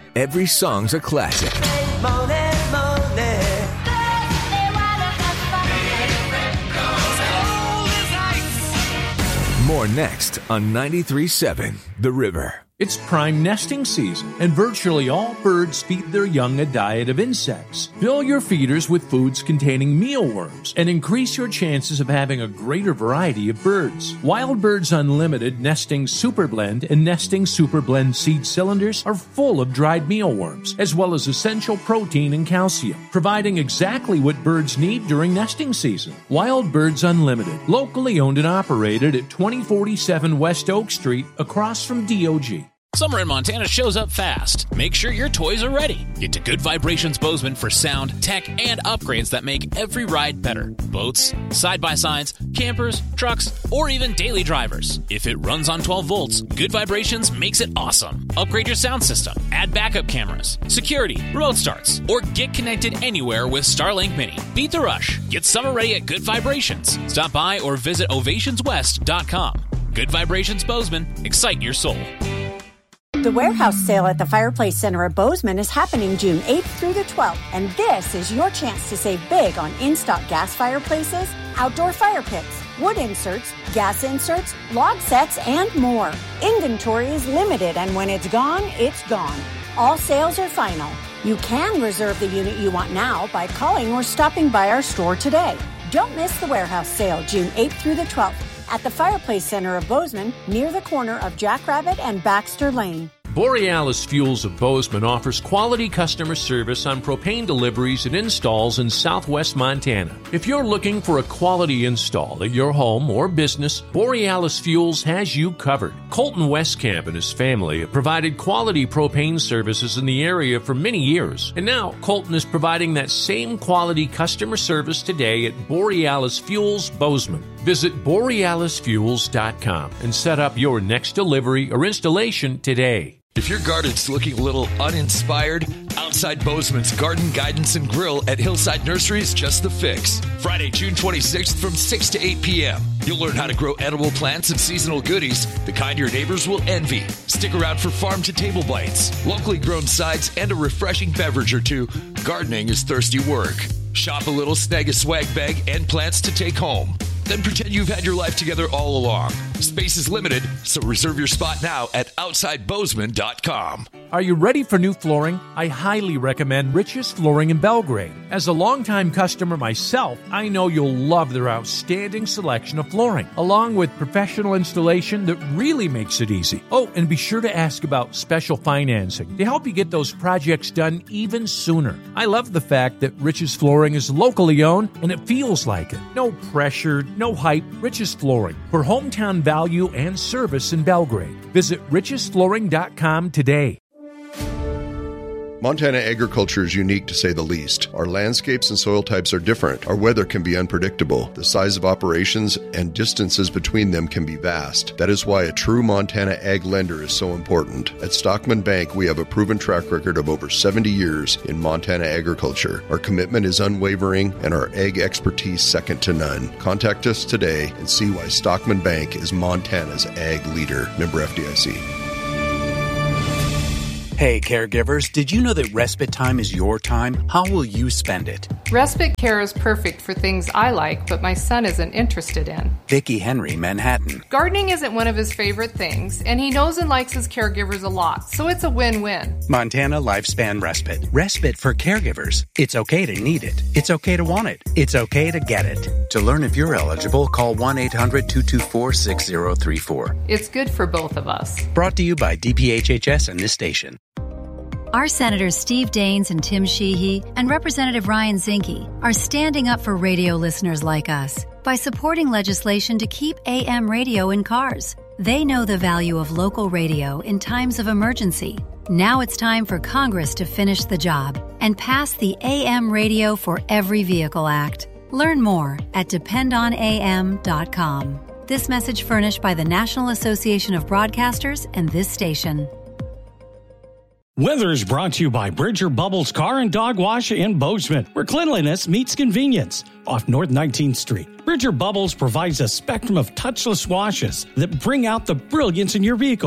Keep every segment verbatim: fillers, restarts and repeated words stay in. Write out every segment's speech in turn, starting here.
every song's a classic. More next on ninety-three point seven The River. It's prime nesting season, and virtually all birds feed their young a diet of insects. Fill your feeders with foods containing mealworms and increase your chances of having a greater variety of birds. Wild Birds Unlimited Nesting Super Blend and Nesting Super Blend seed cylinders are full of dried mealworms, as well as essential protein and calcium, providing exactly what birds need during nesting season. Wild Birds Unlimited, locally owned and operated at twenty forty-seven West Oak Street, across from D O G. Summer in Montana shows up fast. Make sure your toys are ready. Get to Good Vibrations Bozeman for sound, tech, and upgrades that make every ride better. Boats, side-by-sides, campers, trucks, or even daily drivers. If it runs on twelve volts, Good Vibrations makes it awesome. Upgrade your sound system, add backup cameras, security, remote starts, or get connected anywhere with Starlink Mini. Beat the rush. Get summer ready at Good Vibrations. Stop by or visit ovations west dot com. Good Vibrations Bozeman. Excite your soul. The warehouse sale at the Fireplace Center of Bozeman is happening June eighth through the twelfth, and this is your chance to save big on in-stock gas fireplaces, outdoor fire pits, wood inserts, gas inserts, log sets, and more. Inventory is limited, and when it's gone, it's gone. All sales are final. You can reserve the unit you want now by calling or stopping by our store today. Don't miss the warehouse sale June eighth through the twelfth. At the Fireplace Center of Bozeman, near the corner of Jackrabbit and Baxter Lane. Borealis Fuels of Bozeman offers quality customer service on propane deliveries and installs in southwest Montana. If you're looking for a quality install at your home or business, Borealis Fuels has you covered. Colton Westcamp and his family have provided quality propane services in the area for many years, and now Colton is providing that same quality customer service today at Borealis Fuels Bozeman. Visit borealis fuels dot com and set up your next delivery or installation today. If your garden's looking a little uninspired, Outside Bozeman's Garden Guidance and Grill at Hillside Nursery is just the fix. Friday, June twenty-sixth from six to eight p.m. You'll learn how to grow edible plants and seasonal goodies, the kind your neighbors will envy. Stick around for farm-to-table bites, locally grown sides, and a refreshing beverage or two. Gardening is thirsty work. Shop a little, snag a swag bag, and plants to take home. Then pretend you've had your life together all along. Space is limited, so reserve your spot now at outside bozeman dot com. Are you ready for new flooring? I highly recommend Rich's Flooring in Belgrade. As a longtime customer myself, I know you'll love their outstanding selection of flooring, along with professional installation that really makes it easy. Oh, and be sure to ask about special financing to help you get those projects done even sooner. I love the fact that Rich's Flooring is locally owned, and it feels like it. No pressure, no hype. Rich's Flooring for hometown value and service in Belgrade. Visit riches flooring dot com today. Montana agriculture is unique to say the least. Our landscapes and soil types are different. Our weather can be unpredictable. The size of operations and distances between them can be vast. That is why a true Montana ag lender is so important. At Stockman Bank, we have a proven track record of over seventy years in Montana agriculture. Our commitment is unwavering and our ag expertise second to none. Contact us today and see why Stockman Bank is Montana's ag leader. Member F D I C. Hey, caregivers, did you know that respite time is your time? How will you spend it? Respite care is perfect for things I like, but my son isn't interested in. Vicki Henry, Manhattan. Gardening isn't one of his favorite things, and he knows and likes his caregivers a lot, so it's a win-win. Montana Lifespan Respite. Respite for caregivers. It's okay to need it. It's okay to want it. It's okay to get it. To learn if you're eligible, call one eight hundred two two four six zero three four. It's good for both of us. Brought to you by D P H H S and this station. Our Senators Steve Daines and Tim Sheehy and Representative Ryan Zinke are standing up for radio listeners like us by supporting legislation to keep A M radio in cars. They know the value of local radio in times of emergency. Now it's time for Congress to finish the job and pass the A M Radio for Every Vehicle Act. Learn more at depend on a m dot com. This message furnished by the National Association of Broadcasters and this station. Weather is brought to you by Bridger Bubbles Car and Dog Wash in Bozeman, where cleanliness meets convenience. Off North nineteenth Street, Bridger Bubbles provides a spectrum of touchless washes that bring out the brilliance in your vehicle.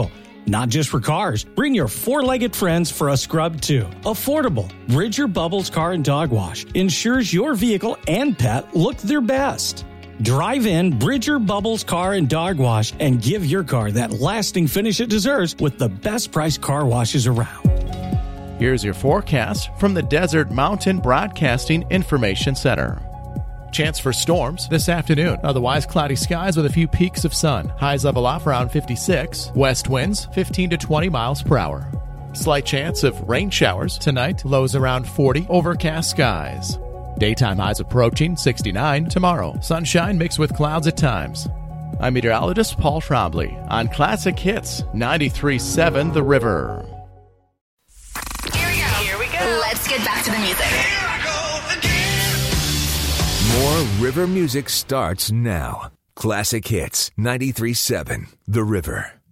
Not just for cars. Bring your four-legged friends for a scrub, too. Affordable. Bridger Bubbles Car and Dog Wash ensures your vehicle and pet look their best. Drive in Bridger Bubbles Car and Dog Wash and give your car that lasting finish it deserves with the best price car washes around. Here's your forecast from the Desert Mountain Broadcasting Information Center. Chance for storms this afternoon. Otherwise, cloudy skies with a few peaks of sun. Highs level off around fifty-six. West winds fifteen to twenty miles per hour. Slight chance of rain showers tonight. Lows around forty. Overcast skies. Daytime highs approaching sixty-nine tomorrow. Sunshine mixed with clouds at times. I'm meteorologist Paul Trombley on Classic Hits ninety-three point seven The River. Here we go. Here we go. Let's get back to the music. More River music starts now. Classic Hits ninety-three point seven The River.